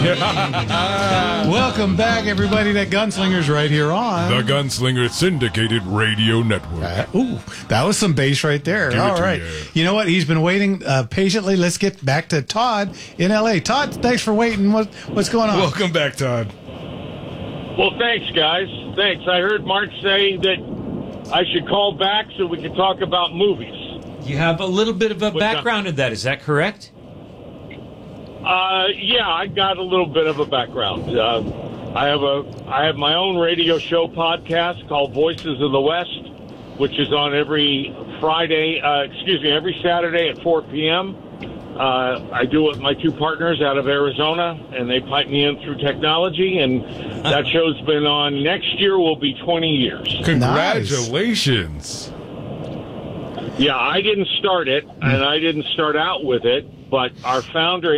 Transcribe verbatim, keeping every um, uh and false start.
Welcome back, everybody, to Gunslingers right here on The Gunslinger Syndicated Radio Network. Uh, ooh, that was some bass right there. Give it All to right. you. You know what? He's been waiting uh, patiently. Let's get back to Todd in L A. Todd, thanks for waiting. What, what's going on? Welcome back, Todd. Well, thanks, guys. Thanks. I heard Mark say that I should call back so we can talk about movies. You have a little bit of a What's background in that. Is that correct? Uh, yeah, I got a little bit of a background. Uh, I have a I have my own radio show podcast called Voices of the West, which is on every Friday, uh, excuse me, every Saturday at four p.m. Uh, I do it with my two partners out of Arizona, and they pipe me in through technology, and that show's been on. Next year will be twenty years. Congratulations. Yeah, I didn't start it, and I didn't start out with it, but our founder,